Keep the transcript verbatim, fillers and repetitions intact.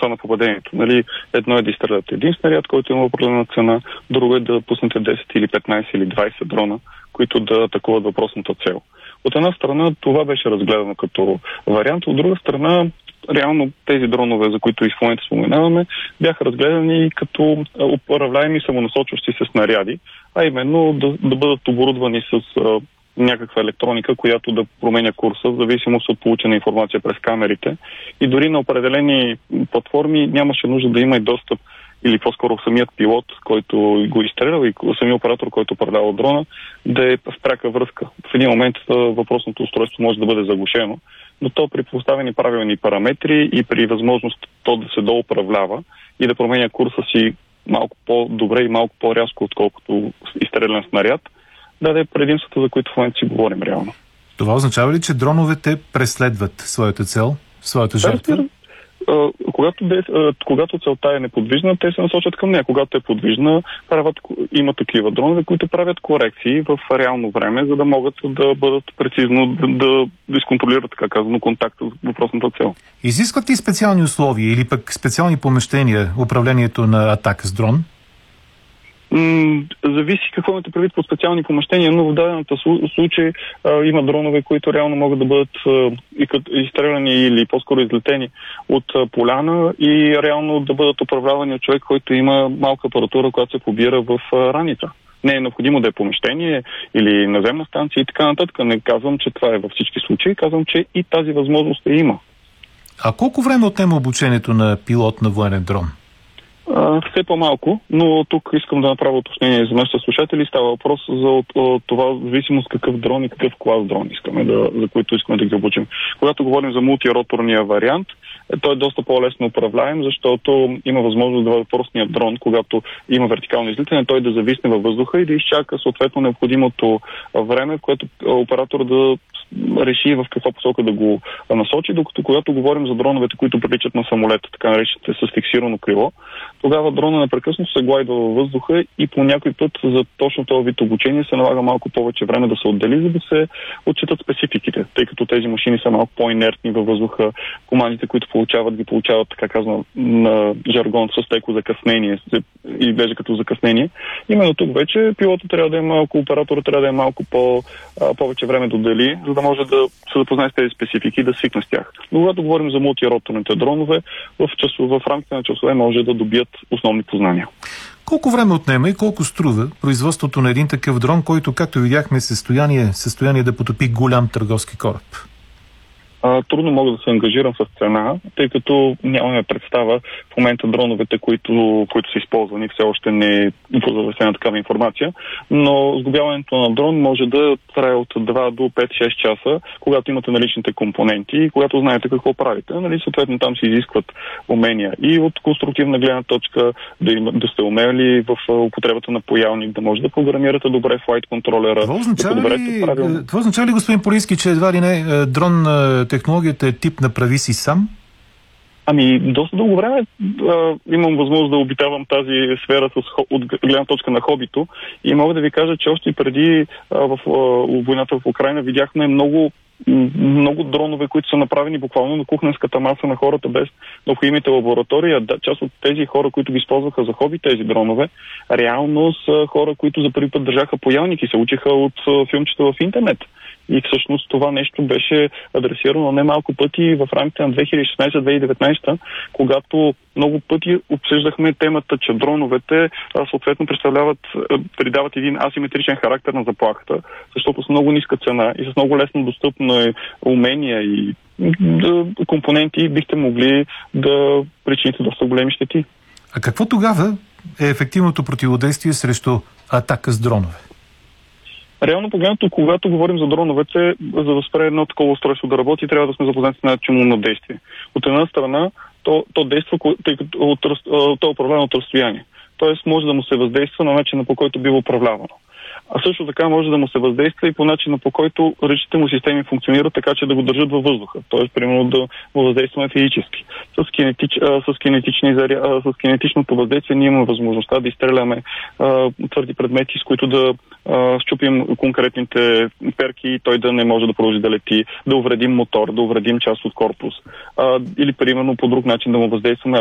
вероятността на попадението. Нали, едно е да изстреляте един снаряд, който има определена цена, друго е да пуснете десет или петнайсет или двайсет дрона, които да атакуват въпросната цел. От една страна това беше разгледано като вариант, от друга страна реално тези дронове, за които и в момента споменаваме, бяха разгледани като управляеми самонасочващи се снаряди, а именно да, да бъдат оборудвани с а, някаква електроника, която да променя курса в зависимост от получена информация през камерите. И дори на определени платформи нямаше нужда да има и достъп или по-скоро самият пилот, който го изстрелял и самият оператор, който управлява дрона, да е в пряка връзка. В един момент въпросното устройство може да бъде заглушено, но то при поставени правилни параметри и при възможност то да се доуправлява и да променя курса си малко по-добре и малко по-рязко, отколкото изстрелян снаряд, даде предимствата, за които в момента си говорим реално. Това означава ли, че дроновете преследват своята цел, своята жертва? Да, Когато, когато целта е неподвижна, те се насочат към нея. Когато е подвижна, правят, има такива дронове, които правят корекции в реално време, за да могат да бъдат прецизно, да, да изконтролират, така казано, контакта с въпросната цел. Изискват ли специални условия или пък специални помещения управлението на атака с дрон? Зависи какво имате предвид по специални помещения, но в дадената случай а, има дронове, които реално могат да бъдат а, изстреляни или по-скоро излетени от а, поляна и реално да бъдат управлявани от човек, който има малка апаратура, която се побира в а, раница. Не е необходимо да е помещение или наземна станция и така нататък. Не казвам, че това е във всички случаи, казвам, че и тази възможност е има. А колко време отнема обучението на пилот на военен дрон? Uh, все по-малко, но тук искам да направя уточнение за нашите слушатели. Става въпрос за от, от това зависимост какъв дрон и какъв клас дрон искаме да, за които искаме да ги обучим. Когато говорим за мултироторния вариант, той е доста по-лесно управляем, защото има възможност да въпросният дрон, когато има вертикално излитане, той да зависне във въздуха и да изчака съответно необходимото време, в което оператор да реши в каква посока да го насочи, докато когато говорим за дроновете, които приличат на самолет, така наречените с фиксирано крило, тогава дрона непрекъснато се глайда във въздуха и по някой път за точно този вид обучение се налага малко повече време да се отдели, за да се отчитат спецификите, тъй като тези машини са малко по-инертни във въздуха. Командите, които получават, ги получават, така казано, на жаргон с леко закъснение и беше като закъснение. Именно тук вече пилотът трябва да е малко, операторът трябва да е малко по, а, повече време да отдели, за да може да се запознае с тези специфики и да свикне с тях. Но когато говорим за мултироторните дронове, в, часов, в рамките на часове може да добият основни познания. Колко време отнема и колко струва производството на един такъв дрон, който, както видяхме, състояние, състояние да потопи голям търговски кораб? А, трудно мога да се ангажирам с цена, тъй като нямаме представа в момента дроновете, които, които са използвани, все още не е оповестена такава информация, но сглобяването на дрон може да трае от два до пет-шест часа, когато имате наличните компоненти и когато знаете какво правите. Нали, съответно там се изискват умения и от конструктивна гледна точка да, има, да сте умели в употребата на поялник, да може да програмирате добре флайт контролера. Това означава, да ли, това означава ли, господин Полийски, че едва ли не дрон технологията е тип направи си сам? Ами, доста дълго време а, имам възможност да обитавам тази сфера с, от гледна точка на хобито и мога да ви кажа, че още преди а, в а, войната в Украйна видяхме много много дронове, които са направени буквално на кухненската маса на хората без необходимите лаборатории. Да, част от тези хора, които ги използваха за хоби, тези дронове, реално са хора, които за първи път държаха поялник и се учиха от филмчета в интернет. И всъщност това нещо беше адресирано немалко пъти в рамките на две хиляди и шестнадесета - две хиляди и деветнадесета, когато много пъти обсъждахме темата, че дроновете съответно представляват, придават един асиметричен характер на заплахата, защото с много ниска цена и с много лесно достъпно умения и компоненти бихте могли да причините доста големи щети. А какво тогава е ефективното противодействие срещу атака с дронове? Реално погледнато, когато говорим за дроновете, за да спре едно такова устройство да работи, трябва да сме запознати с начина на действие. От една страна, то, то действа, тъй като от, то е управлявано от разстояние. Тоест може да му се въздейства на начина, по който бива управлявано. А също така може да му се въздейства и по начина, по който ръчните му системи функционират така, че да го държат във въздуха. Тоест, примерно да му въздействаме физически. С, кинетич, с, кинетични, с кинетичното въздействие ние имаме възможността да изстреляме а, твърди предмети, с които да а, счупим конкретните перки и той да не може да продължи да лети, да увредим мотор, да увредим част от корпус. А, или, примерно, по друг начин да му въздействаме,